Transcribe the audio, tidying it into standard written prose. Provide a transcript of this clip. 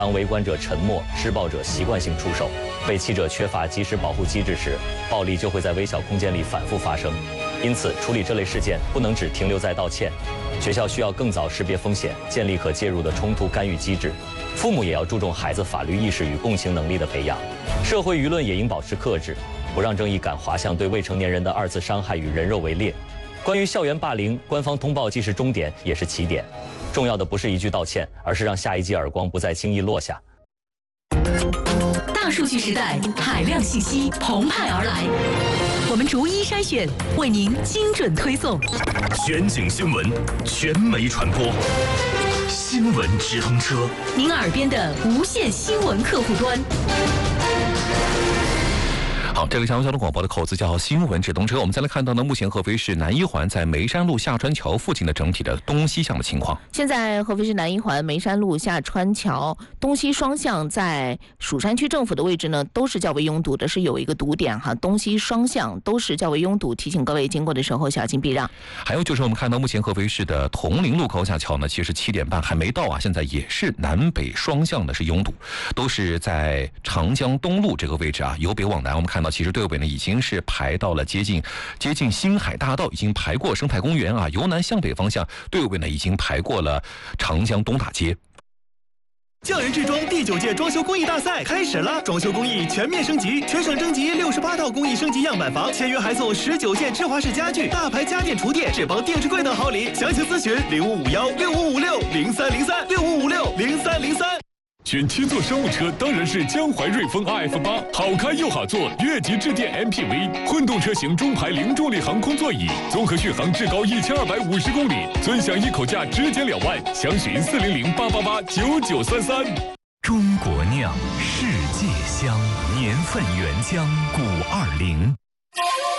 当围观者沉默，施暴者习惯性出手，被欺者缺乏及时保护机制时，暴力就会在微小空间里反复发生。因此，处理这类事件不能只停留在道歉，学校需要更早识别风险，建立可介入的冲突干预机制。父母也要注重孩子法律意识与共情能力的培养，社会舆论也应保持克制，不让正义感滑向对未成年人的二次伤害与人肉围猎。关于校园霸凌，官方通报既是终点，也是起点。重要的不是一句道歉，而是让下一记耳光不再轻易落下。 大数据时代，海量信息澎湃而来，我们逐一筛选，为您精准推送。 全景新闻，全媒传播，新闻直通车， 您耳边的无线新闻客户端。 好，这个江苏交通广播的口子叫新闻直通车。我们再来看到呢，目前合肥市南一环在梅山路下川桥附近的整体的东西向的情况。 现在合肥市南一环梅山路下川桥东西双向在蜀山区政府的位置呢，都是较为拥堵的，是有一个堵点哈，东西双向都是较为拥堵，提醒各位经过的时候小心避让。 还有就是我们看到目前合肥市的铜陵路高架桥呢，其实7点半还没到啊，现在也是南北双向的是拥堵，都是在长江东路这个位置啊，由北往南，我们看到其实队尾呢已经是排到了接近新海大道，已经排过生态公园啊，由南向北方向队尾呢已经排过了长江东大街。 匠人制装第9届装修工艺大赛开始了，装修工艺全面升级，全省征集68套工艺升级样板房，签约还送19件智华式家具、大牌家电厨电、智邦电视柜等好礼。详情咨询05516556030365560303。 选7座商务车当然是江淮瑞风 RF8， 好开又好坐，越级致电 MPV， 混动车型中排零重力航空座椅，综合续航至高1250公里，尊享一口价直减2万，详询40088889933。 中国酿，世界香，年份原浆520。